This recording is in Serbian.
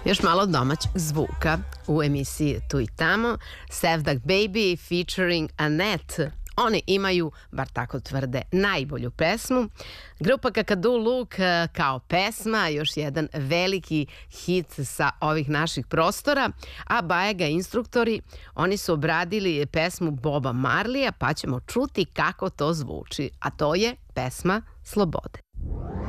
Još malo domaćeg zvuka u emisiji Tu i tamo. Sevdah Baby featuring Annette. Oni imaju, bar tako tvrde, najbolju pesmu. Grupa Kakadu Look kao pesma, još jedan veliki hit sa ovih naših prostora, a Bajaga instruktori, oni su obradili pesmu Boba Marleya, pa ćemo čuti kako to zvuči, a to je pesma Slobode.